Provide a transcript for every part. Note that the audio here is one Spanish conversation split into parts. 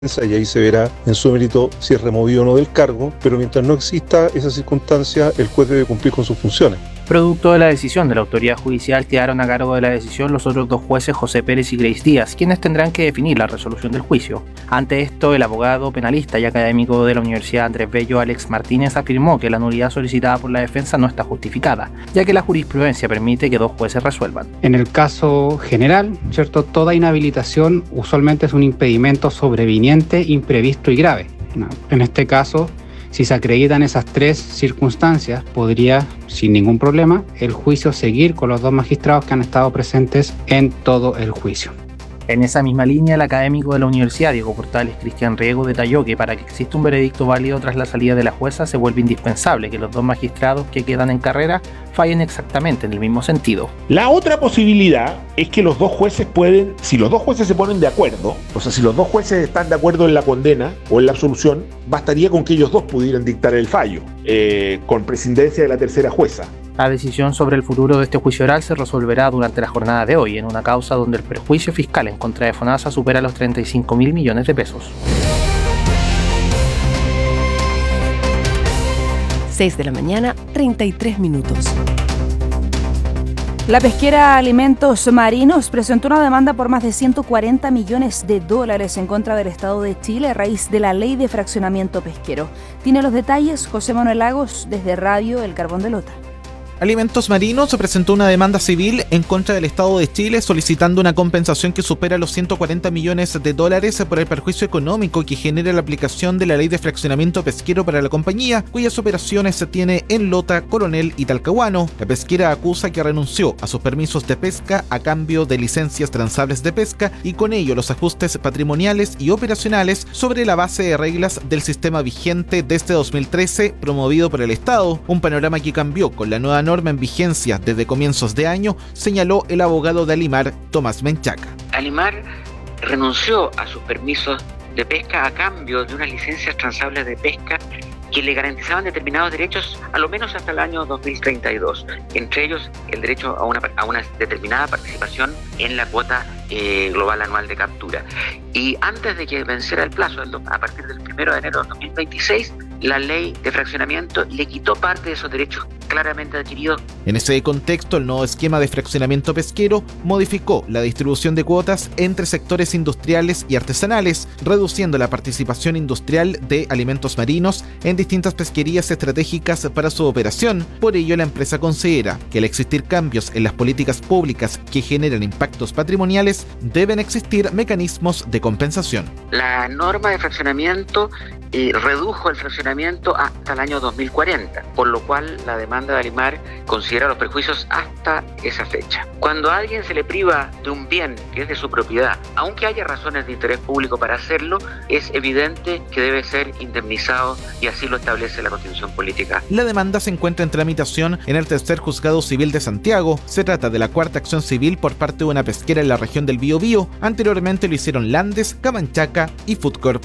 y ahí se verá en su mérito si es removido o no del cargo, pero mientras no exista esa circunstancia, el juez debe cumplir con sus funciones. Producto de la decisión de la autoridad judicial, quedaron a cargo de la decisión los otros dos jueces, José Pérez y Grace Díaz, quienes tendrán que definir la resolución del juicio. Ante esto, el abogado penalista y académico de la Universidad Andrés Bello, Alex Martínez, afirmó que la nulidad solicitada por la defensa no está justificada, ya que la jurisprudencia permite que dos jueces resuelvan. En el caso general, ¿cierto?, toda inhabilitación usualmente es un impedimento sobreviniente, imprevisto y grave. En este caso, si se acreditan esas tres circunstancias, podría, sin ningún problema, el juicio seguir con los dos magistrados que han estado presentes en todo el juicio. En esa misma línea, el académico de la Universidad, Diego Portales Cristian Riego, detalló que para que exista un veredicto válido tras la salida de la jueza se vuelve indispensable que los dos magistrados que quedan en carrera fallen exactamente en el mismo sentido. La otra posibilidad es que los dos jueces pueden, si los dos jueces se ponen de acuerdo, o sea, si los dos jueces están de acuerdo en la condena o en la absolución, bastaría con que ellos dos pudieran dictar el fallo, con presidencia de la tercera jueza. La decisión sobre el futuro de este juicio oral se resolverá durante la jornada de hoy, en una causa donde el perjuicio fiscal en contra de FONASA supera los 35.000 millones de pesos. 6 de la mañana, 33 minutos. La pesquera Alimentos Marinos presentó una demanda por más de 140 millones de dólares en contra del Estado de Chile a raíz de la ley de fraccionamiento pesquero. Tiene los detalles José Manuel Lagos desde Radio El Carbón de Lota. Alimentos Marinos presentó una demanda civil en contra del Estado de Chile solicitando una compensación que supera los 140 millones de dólares por el perjuicio económico que genera la aplicación de la ley de fraccionamiento pesquero para la compañía, cuyas operaciones se tiene en Lota, Coronel y Talcahuano. La pesquera acusa que renunció a sus permisos de pesca a cambio de licencias transables de pesca y con ello los ajustes patrimoniales y operacionales sobre la base de reglas del sistema vigente desde 2013 promovido por el Estado, un panorama que cambió con la nueva norma en vigencia desde comienzos de año, señaló el abogado de Alimar, Tomás Menchaca. Alimar renunció a sus permisos de pesca a cambio de unas licencias transables de pesca que le garantizaban determinados derechos a lo menos hasta el año 2032, entre ellos el derecho a una determinada participación en la cuota global anual de captura. Y antes de que venciera el plazo, a partir del 1 de enero de 2026, la ley de fraccionamiento le quitó parte de esos derechos claramente adquiridos. En ese contexto, el nuevo esquema de fraccionamiento pesquero modificó la distribución de cuotas entre sectores industriales y artesanales, reduciendo la participación industrial de Alimentos Marinos en distintas pesquerías estratégicas para su operación. Por ello, la empresa considera que al existir cambios en las políticas públicas que generan impactos patrimoniales, deben existir mecanismos de compensación. La norma de fraccionamiento redujo el fraccionamiento hasta el año 2040, por lo cual la demanda de Alimar considera los perjuicios hasta esa fecha. Cuando a alguien se le priva de un bien que es de su propiedad, aunque haya razones de interés público para hacerlo, es evidente que debe ser indemnizado y así lo establece la Constitución Política. La demanda se encuentra en tramitación en el Tercer Juzgado Civil de Santiago. Se trata de la cuarta acción civil por parte de una pesquera en la región del Biobío. Anteriormente lo hicieron Landes, Camanchaca y Foodcorp.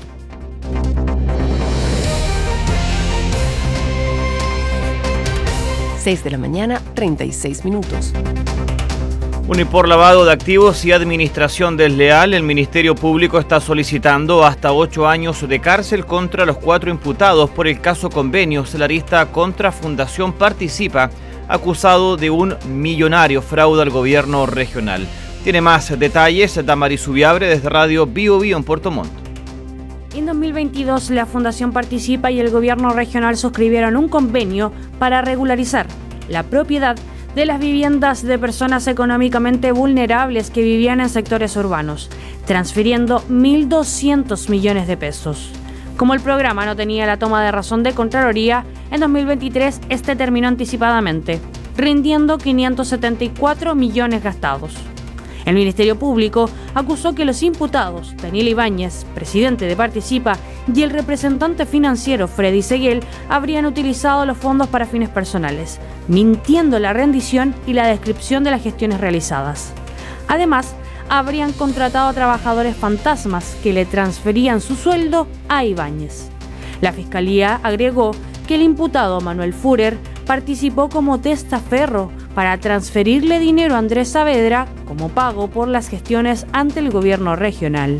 De la mañana, 36 minutos. Por lavado de activos y administración desleal, el Ministerio Público está solicitando hasta 8 años de cárcel contra los 4 imputados por el caso Convenios, la arista contra Fundación Participa, acusado de un millonario fraude al gobierno regional. Tiene más detalles Damaris Subiabre desde Radio Bio Bio en Puerto Montt. En 2022, la Fundación Participa y el Gobierno Regional suscribieron un convenio para regularizar la propiedad de las viviendas de personas económicamente vulnerables que vivían en sectores urbanos, transfiriendo 1.200 millones de pesos. Como el programa no tenía la toma de razón de Contraloría, en 2023 este terminó anticipadamente, rindiendo 574 millones gastados. El Ministerio Público acusó que los imputados, Daniel Ibáñez, presidente de Participa, y el representante financiero Freddy Seguel habrían utilizado los fondos para fines personales, mintiendo la rendición y la descripción de las gestiones realizadas. Además, habrían contratado a trabajadores fantasmas que le transferían su sueldo a Ibáñez. La Fiscalía agregó que el imputado Manuel Führer participó como testaferro para transferirle dinero a Andrés Saavedra como pago por las gestiones ante el gobierno regional.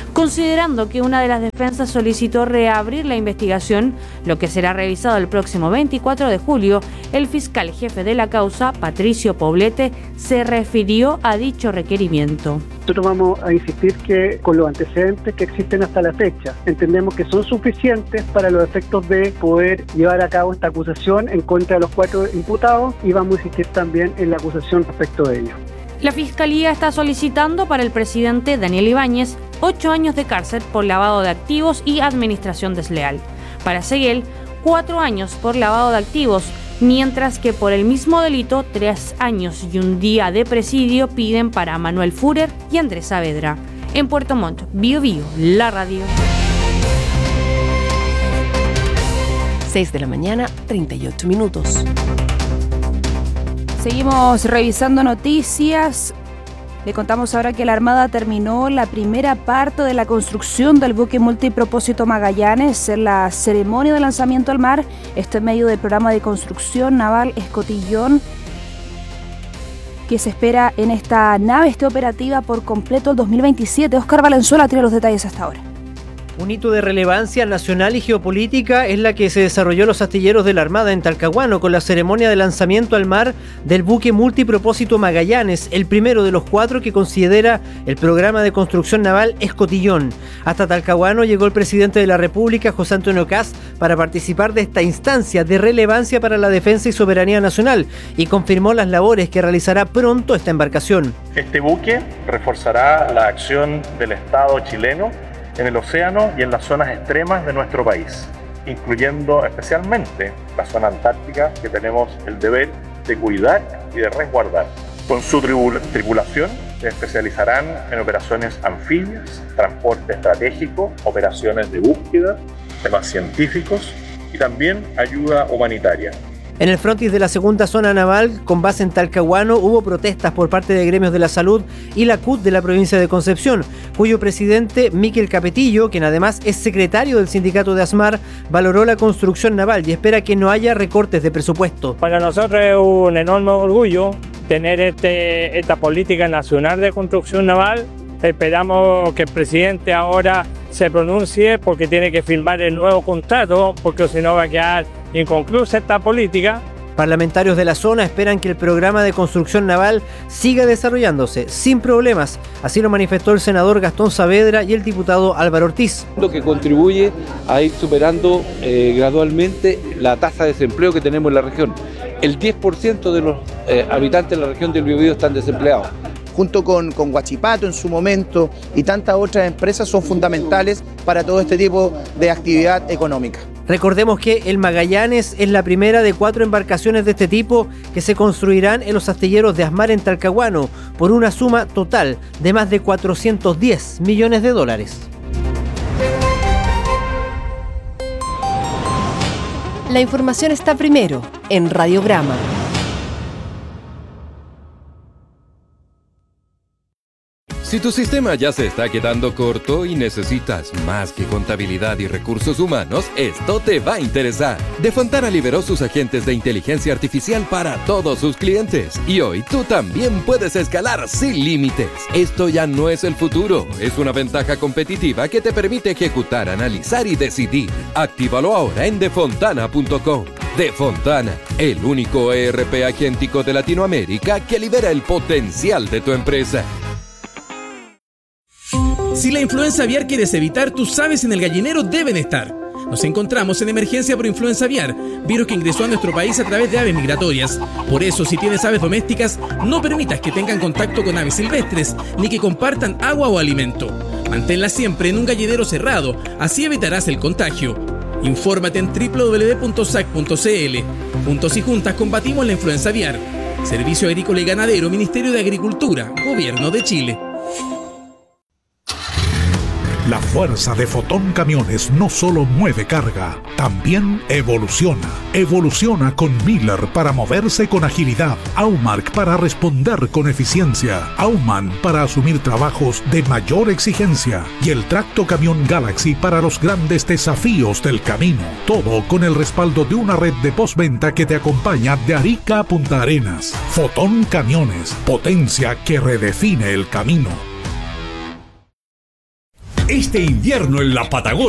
Considerando que una de las defensas solicitó reabrir la investigación, lo que será revisado el próximo 24 de julio, el fiscal jefe de la causa, Patricio Poblete, se refirió a dicho requerimiento. Nosotros vamos a insistir que con los antecedentes que existen hasta la fecha, entendemos que son suficientes para los efectos de poder llevar a cabo esta acusación en contra de los 4 imputados y vamos a insistir también en la acusación respecto de ellos. La Fiscalía está solicitando para el presidente Daniel Ibáñez 8 años de cárcel por lavado de activos y administración desleal. Para Seguel, 4 años por lavado de activos, mientras que por el mismo delito 3 años y un día de presidio piden para Manuel Führer y Andrés Saavedra. En Puerto Montt, Bio Bio, la radio. 6 de la mañana, 38 minutos. Seguimos revisando noticias. Le contamos ahora que la Armada terminó la primera parte de la construcción del buque multipropósito Magallanes en la ceremonia de lanzamiento al mar. Esto en medio del programa de construcción naval Escotillón, que se espera en esta nave esté operativa por completo el 2027. Óscar Valenzuela tiene los detalles hasta ahora. Un hito de relevancia nacional y geopolítica es la que se desarrolló en los astilleros de la Armada en Talcahuano con la ceremonia de lanzamiento al mar del buque multipropósito Magallanes, el primero de los 4 que considera el programa de construcción naval Escotillón. Hasta Talcahuano llegó el presidente de la República, José Antonio Kast, para participar de esta instancia de relevancia para la defensa y soberanía nacional y confirmó las labores que realizará pronto esta embarcación. Este buque reforzará la acción del Estado chileno en el océano y en las zonas extremas de nuestro país, incluyendo especialmente la zona antártica que tenemos el deber de cuidar y de resguardar. Con su tripulación se especializarán en operaciones anfibias, transporte estratégico, operaciones de búsqueda, temas científicos y también ayuda humanitaria. En el frontis de la segunda zona naval, con base en Talcahuano, hubo protestas por parte de gremios de la salud y la CUT de la provincia de Concepción, cuyo presidente, Miquel Capetillo, quien además es secretario del sindicato de ASMAR, valoró la construcción naval y espera que no haya recortes de presupuesto. Para nosotros es un enorme orgullo tener esta política nacional de construcción naval. Esperamos que el presidente ahora se pronuncie porque tiene que firmar el nuevo contrato, porque si no va a quedar inconclusa esta política. Parlamentarios de la zona esperan que el programa de construcción naval siga desarrollándose sin problemas. Así lo manifestó el senador Gastón Saavedra y el diputado Álvaro Ortiz. Lo que contribuye a ir superando gradualmente la tasa de desempleo que tenemos en la región. El 10% de los habitantes de la región del Biobío están desempleados. Junto con Huachipato en su momento y tantas otras empresas son fundamentales para todo este tipo de actividad económica. Recordemos que el Magallanes es la primera de 4 embarcaciones de este tipo que se construirán en los astilleros de ASMAR en Talcahuano por una suma total de más de 410 millones de dólares. La información está primero en Radiograma. Si tu sistema ya se está quedando corto y necesitas más que contabilidad y recursos humanos, esto te va a interesar. Defontana liberó sus agentes de inteligencia artificial para todos sus clientes y hoy tú también puedes escalar sin límites. Esto ya no es el futuro, es una ventaja competitiva que te permite ejecutar, analizar y decidir. Actívalo ahora en defontana.com. Defontana, el único ERP agéntico de Latinoamérica que libera el potencial de tu empresa. Si la influenza aviar quieres evitar, tus aves en el gallinero deben estar. Nos encontramos en emergencia por influenza aviar, virus que ingresó a nuestro país a través de aves migratorias. Por eso, si tienes aves domésticas, no permitas que tengan contacto con aves silvestres, ni que compartan agua o alimento. Manténlas siempre en un gallinero cerrado, así evitarás el contagio. Infórmate en www.sac.cl. Juntos y juntas combatimos la influenza aviar. Servicio Agrícola y Ganadero, Ministerio de Agricultura, Gobierno de Chile. La fuerza de Fotón Camiones no solo mueve carga, también evoluciona. Evoluciona con Miller para moverse con agilidad, Aumark para responder con eficiencia, Aumann para asumir trabajos de mayor exigencia y el Tracto Camión Galaxy para los grandes desafíos del camino. Todo con el respaldo de una red de postventa que te acompaña de Arica a Punta Arenas. Fotón Camiones, potencia que redefine el camino. Este invierno en la Patagonia